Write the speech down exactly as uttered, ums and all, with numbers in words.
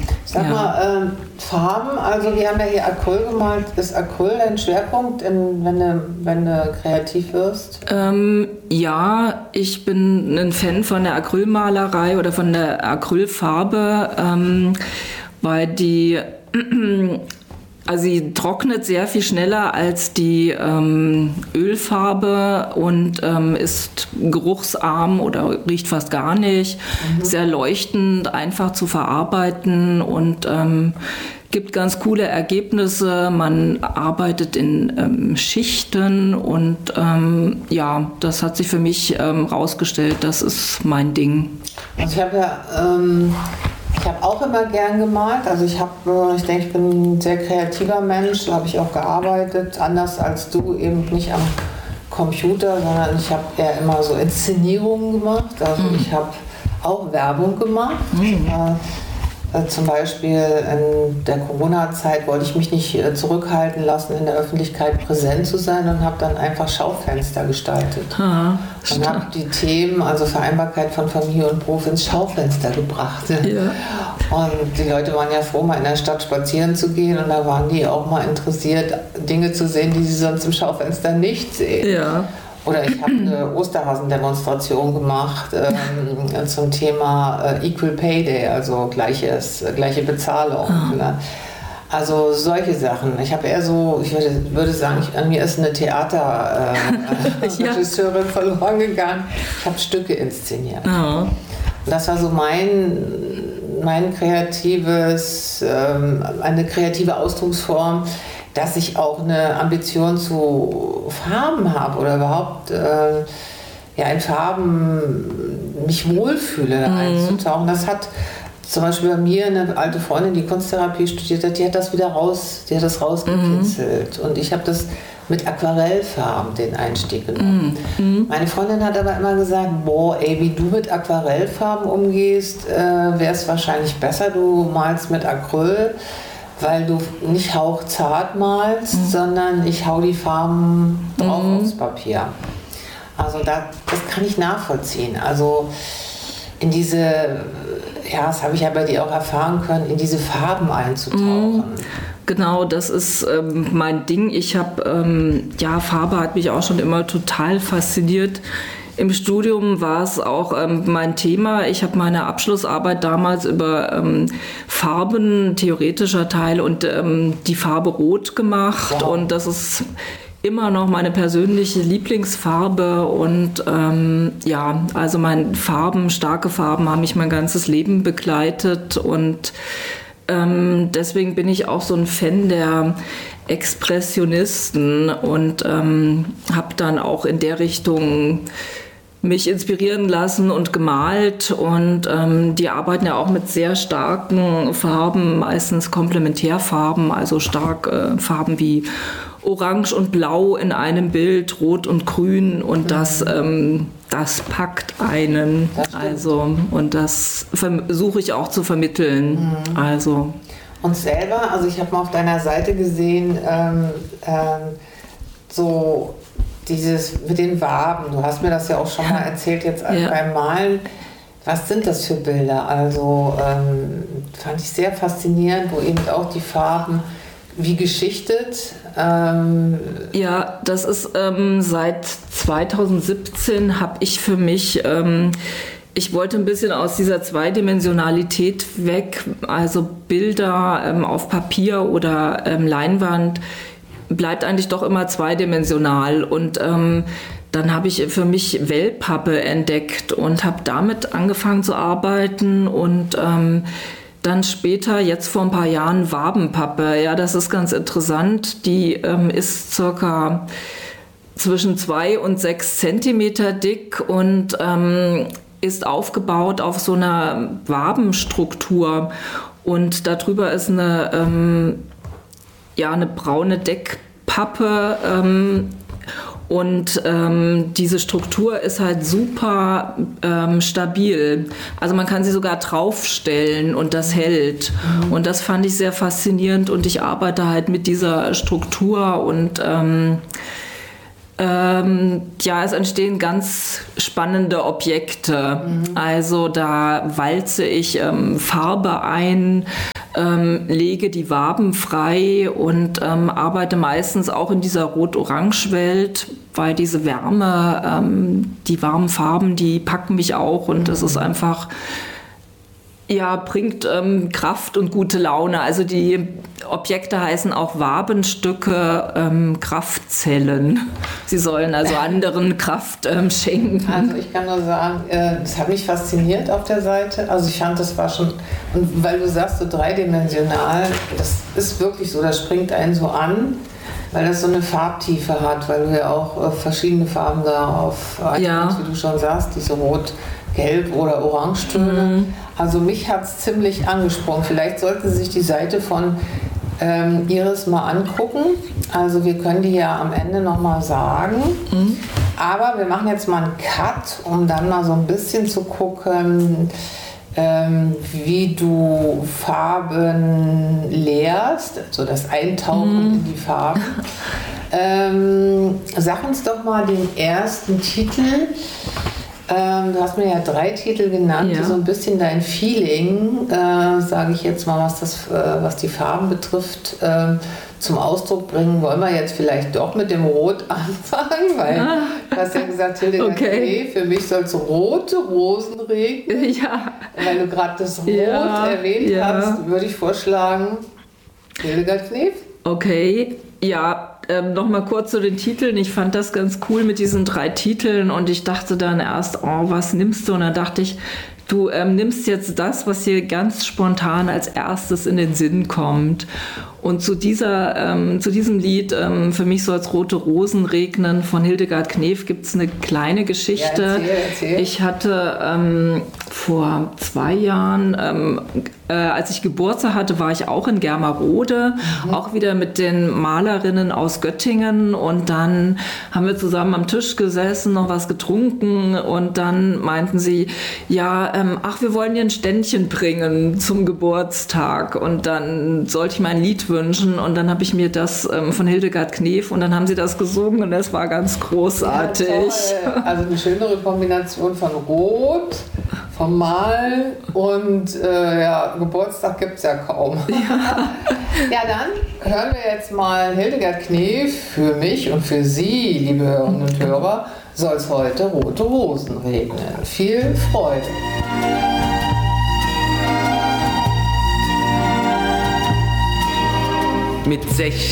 Sag ja. mal, äh, Farben, also wir haben ja hier Acryl gemalt. Ist Acryl dein Schwerpunkt, in, wenn, du, wenn du kreativ wirst? Ähm, ja, ich bin ein Fan von der Acrylmalerei oder von der Acrylfarbe, ähm, weil die... Also sie trocknet sehr viel schneller als die ähm, Ölfarbe und ähm, ist geruchsarm oder riecht fast gar nicht. Mhm. Sehr leuchtend, einfach zu verarbeiten und ähm, gibt ganz coole Ergebnisse. Man arbeitet in ähm, Schichten und ähm, ja, das hat sich für mich ähm, rausgestellt, das ist mein Ding. Also ich habe ja... Ähm Ich habe auch immer gern gemalt, also ich habe, ich denke, ich bin ein sehr kreativer Mensch, da habe ich auch gearbeitet, anders als du, eben nicht am Computer, sondern ich habe eher immer so Inszenierungen gemacht, also mhm. ich habe auch Werbung gemacht. Mhm. Äh, äh, zum Beispiel in der Corona-Zeit wollte ich mich nicht äh, zurückhalten lassen, in der Öffentlichkeit präsent zu sein und habe dann einfach Schaufenster gestaltet. Ah, und habe die Themen, also Vereinbarkeit von Familie und Beruf, ins Schaufenster gebracht. Ja. Und die Leute waren ja froh, mal in der Stadt spazieren zu gehen und da waren die auch mal interessiert, Dinge zu sehen, die sie sonst im Schaufenster nicht sehen. Ja. Oder ich habe eine Osterhasen-Demonstration gemacht ähm, zum Thema äh, Equal Pay Day, also gleiches, gleiche Bezahlung. Oh. Ne? Also solche Sachen. Ich habe eher so, ich würde, würde sagen, ich, an mir ist eine Theaterregisseurin äh, ja. verloren gegangen. Ich habe Stücke inszeniert. Oh. Und das war so mein, mein kreatives, ähm, eine kreative Ausdrucksform, dass ich auch eine Ambition zu Farben habe oder überhaupt äh, ja, in Farben mich wohlfühle, mhm. einzutauchen. Das hat zum Beispiel bei mir eine alte Freundin, die Kunsttherapie studiert hat, die hat das wieder raus, die hat das rausgekitzelt. Mhm. Und ich habe das mit Aquarellfarben den Einstieg genommen. Mhm. Meine Freundin hat aber immer gesagt, boah, ey, wie du mit Aquarellfarben umgehst, äh, wäre es wahrscheinlich besser, du malst mit Acryl, weil du nicht hauchzart malst, mhm. sondern ich hau die Farben drauf mhm. aufs Papier. Also da, das kann ich nachvollziehen. Also in diese, ja, das habe ich ja bei dir auch erfahren können, in diese Farben einzutauchen. Mhm. Genau, das ist ähm, mein Ding. Ich habe, ähm, ja, Farbe hat mich auch schon immer total fasziniert. Im Studium war es auch ähm, mein Thema. Ich habe meine Abschlussarbeit damals über ähm, Farben, theoretischer Teil und ähm, die Farbe Rot gemacht. Wow. Und das ist immer noch meine persönliche Lieblingsfarbe. Und ähm, ja, also meine Farben, starke Farben haben mich mein ganzes Leben begleitet. Und ähm, deswegen bin ich auch so ein Fan der Expressionisten und ähm, habe dann auch in der Richtung mich inspirieren lassen und gemalt und ähm, die arbeiten ja auch mit sehr starken Farben, meistens Komplementärfarben, also stark äh, Farben wie Orange und Blau in einem Bild, Rot und Grün und das, ähm, das packt einen, also und das versuche ich auch zu vermitteln, mhm. also. Und selber, also ich habe mal auf deiner Seite gesehen, ähm, ähm, so dieses mit den Waben, du hast mir das ja auch schon mal erzählt jetzt ja. beim Malen. Was sind das für Bilder? Also ähm, fand ich sehr faszinierend, wo eben auch die Farben wie geschichtet. Ähm ja, das ist ähm, seit zweitausendsiebzehn habe ich für mich, ähm, ich wollte ein bisschen aus dieser Zweidimensionalität weg, also Bilder ähm, auf Papier oder ähm, Leinwand bleibt eigentlich doch immer zweidimensional und ähm, dann habe ich für mich Wellpappe entdeckt und habe damit angefangen zu arbeiten und ähm, dann später, jetzt vor ein paar Jahren, Wabenpappe. Ja, das ist ganz interessant. Die ähm, ist circa zwischen zwei und sechs Zentimeter dick und ähm, ist aufgebaut auf so einer Wabenstruktur und darüber ist eine ähm, ja, eine braune Deckpappe ähm, und ähm, diese Struktur ist halt super ähm, stabil. Also man kann sie sogar draufstellen und das hält. Mhm. Und das fand ich sehr faszinierend und ich arbeite halt mit dieser Struktur und ähm, ähm, ja, es entstehen ganz spannende Objekte. Mhm. Also da walze ich ähm, Farbe ein, ähm, lege die Waben frei und ähm, arbeite meistens auch in dieser Rot-Orange-Welt, weil diese Wärme, ähm, die warmen Farben, die packen mich auch und es ist einfach, ja, bringt ähm, Kraft und gute Laune. Also die Objekte heißen auch Wabenstücke, ähm, Kraftzellen. Sie sollen also anderen Kraft ähm, schenken. Also ich kann nur sagen, äh, das hat mich fasziniert auf der Seite. Also ich fand, das war schon, und weil du sagst, so dreidimensional, das ist wirklich so, das springt einen so an, weil das so eine Farbtiefe hat, weil du ja auch äh, verschiedene Farben da auf, ja. wie du schon sagst, diese Rot, Gelb oder Orangetöne. Mhm. Also mich hat es ziemlich angesprochen. Vielleicht sollten Sie sich die Seite von ähm, Iris mal angucken. Also wir können die ja am Ende nochmal sagen. Mhm. Aber wir machen jetzt mal einen Cut, um dann mal so ein bisschen zu gucken, ähm, wie du Farben lehrst, also das Eintauchen mhm. in die Farben. ähm, sag uns doch mal den ersten Titel. Ähm, du hast mir ja drei Titel genannt, ja. die so ein bisschen dein Feeling, äh, sage ich jetzt mal, was, das, äh, was die Farben betrifft, äh, zum Ausdruck bringen. Wollen wir jetzt vielleicht doch mit dem Rot anfangen, weil ah. du hast ja gesagt, Hildegard okay. Knef, für mich soll es rote Rosen regnen. Ja. Weil du gerade das Rot ja. erwähnt ja. hast, würde ich vorschlagen, Hildegard Knef. Okay, ja. Ähm, noch mal kurz zu den Titeln. Ich fand das ganz cool mit diesen drei Titeln und ich dachte dann erst, oh, was nimmst du? Und dann dachte ich, du ähm, nimmst jetzt das, was dir ganz spontan als erstes in den Sinn kommt. Und zu, dieser, ähm, zu diesem Lied, ähm, für mich soll es Rote Rosen regnen, von Hildegard Knef, gibt es eine kleine Geschichte. Ja, erzähl, erzähl. Ich hatte ähm, vor zwei Jahren, ähm, äh, als ich Geburtstag hatte, war ich auch in Germerode, mhm. auch wieder mit den Malerinnen aus Göttingen. Und dann haben wir zusammen am Tisch gesessen, noch was getrunken und dann meinten sie, ja, ähm, ach, wir wollen dir ein Ständchen bringen zum Geburtstag. Und dann sollte ich mein Lied wünschen und dann habe ich mir das ähm, von Hildegard Knef und dann haben sie das gesungen und das war ganz großartig. Ja, also eine schönere Kombination von Rot, vom Mal und äh, ja, Geburtstag gibt es ja kaum. Ja. Ja, dann hören wir jetzt mal Hildegard Knef. Für mich und für Sie, liebe Hörerinnen und Hörer, soll es heute Rote Rosen regnen. Viel Freude. Mit sechzehn